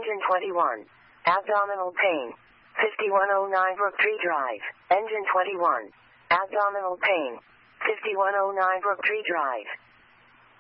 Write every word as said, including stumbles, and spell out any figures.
Engine twenty-one. Abdominal pain. fifty-one oh nine Brooktree Drive. Engine twenty-one. Abdominal pain. fifty-one oh nine Brooktree Drive.